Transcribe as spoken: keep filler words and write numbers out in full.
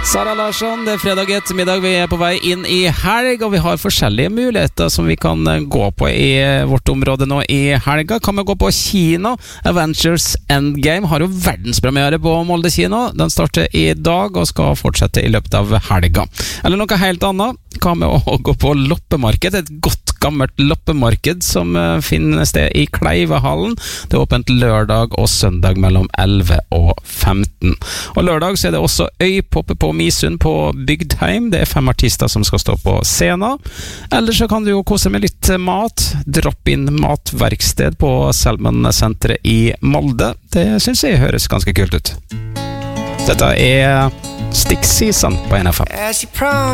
Sara Larsson, det er fredag ettermiddag, vi er på vei inn i helg, og vi har forskjellige muligheter som vi kan gå på i vårt område nå i helga. Kan vi gå på kino? Avengers Endgame har jo verdenspremiere på Molde kino. Den starter i dag og skal fortsette i løpet av helga. Eller noe helt annet, kan vi også gå på loppemarked, et godt gammelt loppemarked som finner sted i Kleivehallen. Det er åpent lørdag og søndag mellom elleve og femten. Og lørdag så er det også øypoppe på Misund på Bygdheim. Det er fem artister som skal stå på scenen. Eller så kan du jo kose med litt mat. Dropp inn matverksted på Selman-senteret i Molde. Det synes jeg høres ganske kult ut. Dette er Stick Season på N F M.